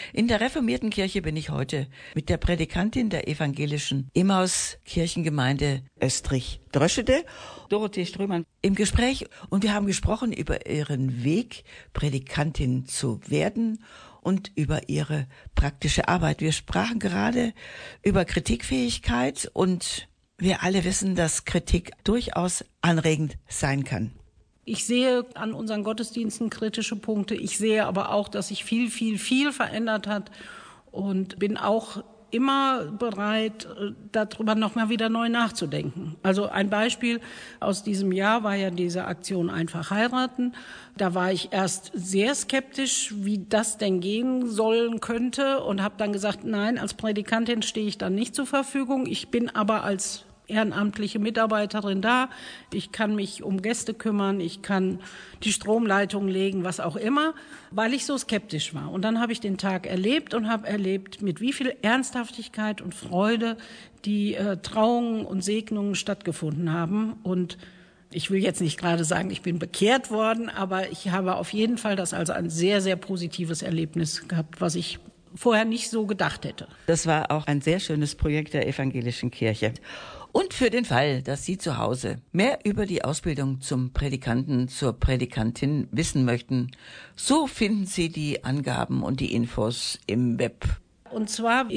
In der reformierten Kirche bin ich heute mit der Prädikantin der evangelischen Emmaus-Kirchengemeinde Österreich-Dröschede, Dorothee Strömann, im Gespräch. Und wir haben gesprochen über ihren Weg, Prädikantin zu werden und über ihre praktische Arbeit. Wir sprachen gerade über Kritikfähigkeit und wir alle wissen, dass Kritik durchaus anregend sein kann. Ich sehe an unseren Gottesdiensten kritische Punkte. Ich sehe aber auch, dass sich viel verändert hat und bin auch immer bereit, darüber nochmal wieder neu nachzudenken. Also ein Beispiel aus diesem Jahr war ja diese Aktion Einfach heiraten. Da war ich erst sehr skeptisch, wie das denn gehen sollen könnte und habe dann gesagt, nein, als Prädikantin stehe ich dann nicht zur Verfügung. Ich bin aber als ehrenamtliche Mitarbeiterin da. Ich kann mich um Gäste kümmern, ich kann die Stromleitung legen, was auch immer, weil ich so skeptisch war. Und dann habe ich den Tag erlebt und habe erlebt, mit wie viel Ernsthaftigkeit und Freude die Trauungen und Segnungen stattgefunden haben. Und ich will jetzt nicht gerade sagen, ich bin bekehrt worden, aber ich habe auf jeden Fall das als ein sehr positives Erlebnis gehabt, was ich vorher nicht so gedacht hätte. Das war auch ein sehr schönes Projekt der evangelischen Kirche. Und für den Fall, dass Sie zu Hause mehr über die Ausbildung zum Prädikanten, zur Prädikantin wissen möchten, so finden Sie die Angaben und die Infos im Web. Und zwar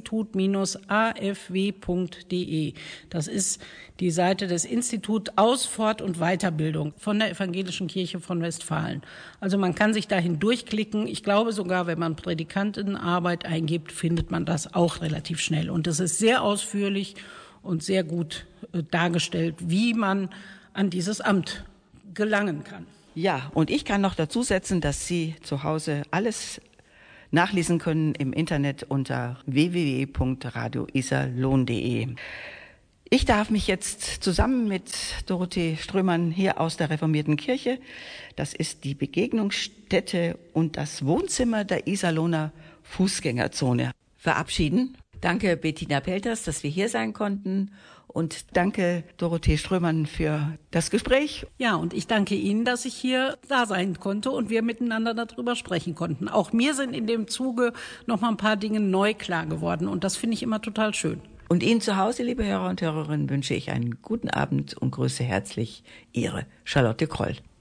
institut-afw.de. Das ist die Seite des Instituts Aus-, Fort- und Weiterbildung von der Evangelischen Kirche von Westfalen. Also man kann sich dahin durchklicken. Ich glaube sogar, wenn man Prädikantenarbeit eingibt, findet man das auch relativ schnell. Und es ist sehr ausführlich und sehr gut dargestellt, wie man an dieses Amt gelangen kann. Ja, und ich kann noch dazu setzen, dass Sie zu Hause alles nachlesen können im Internet unter www.radioiserlohn.de. Ich darf mich jetzt zusammen mit Dorothee Strömann hier aus der reformierten Kirche, das ist die Begegnungsstätte und das Wohnzimmer der Iserlohner Fußgängerzone, verabschieden. Danke Bettina Pelters, dass wir hier sein konnten und danke Dorothee Strömann für das Gespräch. Ja, und ich danke Ihnen, dass ich hier da sein konnte und wir miteinander darüber sprechen konnten. Auch mir sind in dem Zuge noch mal ein paar Dinge neu klar geworden und das finde ich immer total schön. Und Ihnen zu Hause, liebe Hörer und Hörerinnen, wünsche ich einen guten Abend und grüße herzlich Ihre Charlotte Kroll.